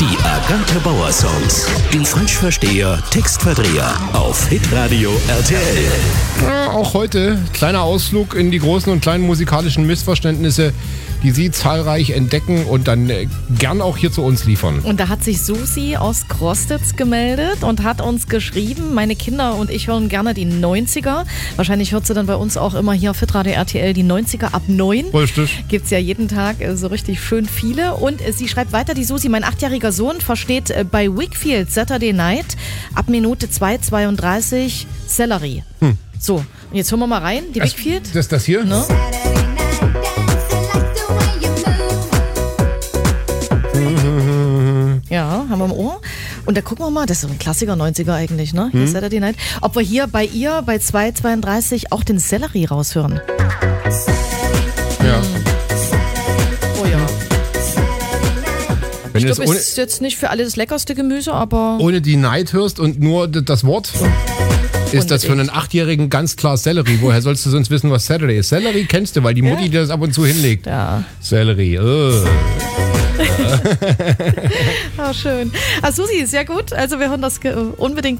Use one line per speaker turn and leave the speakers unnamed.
Die Agathe Bauer Songs. Die Falschversteher, Textverdreher auf Hitradio RTL.
Ja, auch heute kleiner Ausflug in die großen und kleinen musikalischen Missverständnisse, die Sie zahlreich entdecken und dann gern auch hier zu uns liefern.
Und da hat sich Susi aus Krostitz gemeldet und hat uns geschrieben, meine Kinder und ich hören gerne die 90er. Wahrscheinlich hört sie dann bei uns auch immer hier auf Hitradio RTL die 90er ab 9.
Richtig.
Gibt's ja jeden Tag so richtig schön viele. Und sie schreibt weiter, die Susi, mein 8-jähriger Sohn versteht bei Wakefield Saturday Night ab Minute 2:32 Sellerie. So, und jetzt hören wir mal rein, die Wakefield.
Das ist das hier?
Ne? Ja, haben wir im Ohr. Und da gucken wir mal, das ist so ein Klassiker 90er eigentlich, ne? Hier Saturday Night. Ob wir hier bei ihr bei 2:32 auch den Sellerie raushören.
Ja.
Oh ja.
Wenn
Ich
du
glaube,
es
ist jetzt nicht für alle das leckerste Gemüse, aber...
ohne die Night hörst und nur das Wort, ist das für einen 8-Jährigen ganz klar Sellerie. Woher sollst du sonst wissen, was Saturday ist? Sellerie kennst du, weil die Mutti dir das ab und zu hinlegt.
Ja.
Sellerie.
Ah, schön. Ah, Susi, sehr gut. Also wir hören das unbedingt